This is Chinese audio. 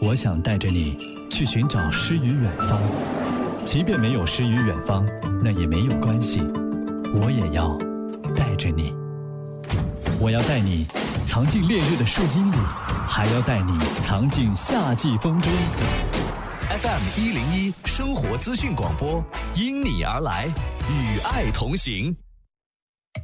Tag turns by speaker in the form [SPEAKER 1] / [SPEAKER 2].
[SPEAKER 1] 我想带着你去寻找诗与远方，即便没有诗与远方，那也没有关系，我也要带着你。我要带你藏进烈日的树荫里，还要带你藏进夏季风中。
[SPEAKER 2] FM 101生活资讯广播，因你而来，与爱同行。